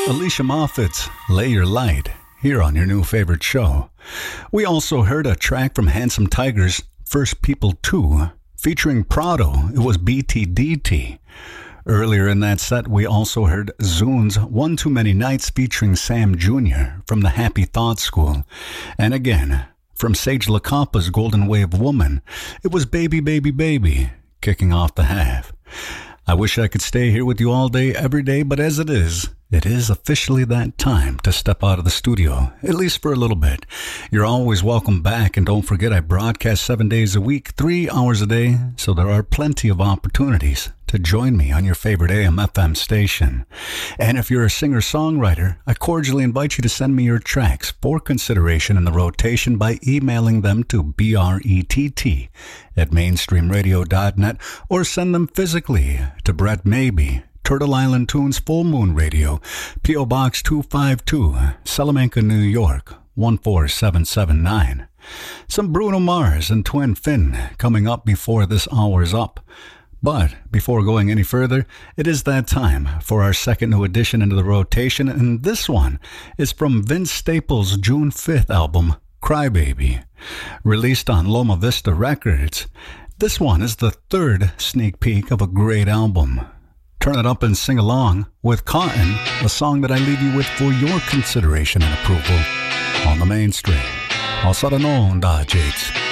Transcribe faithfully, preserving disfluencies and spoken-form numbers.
Alicia Moffat's Lay Your Light, here on your new favorite show. We also heard a track from Handsome Tiger's First People two, featuring Prado. It was B T D T. Earlier in that set, we also heard Zune's One Too Many Nights featuring Sam Junior from the Happy Thought School. And again, from Sage LaCompa's Golden Wave Woman, it was Baby Baby Baby, kicking off the half. I wish I could stay here with you all day, every day, but as it is, it is officially that time to step out of the studio, at least for a little bit. You're always welcome back, and don't forget I broadcast seven days a week, three hours a day, so there are plenty of opportunities to join me on your favorite A M F M station. And if you're a singer-songwriter, I cordially invite you to send me your tracks for consideration in the rotation by emailing them to brett at mainstream radio dot net or send them physically to Brett Maybe, Turtle Island Tunes Full Moon Radio, P O. Box two five two, Salamanca, New York, one four seven seven nine. Some Bruno Mars and Twin Finn coming up before this hour's up. But before going any further, it is that time for our second new addition into the rotation, and this one is from Vince Staples' June fifth album, Crybaby, released on Loma Vista Records. This one is the third sneak peek of a great album. Turn it up and sing along with Cotton, a song that I leave you with for your consideration and approval on the mainstream. Alzada no onda, Jates.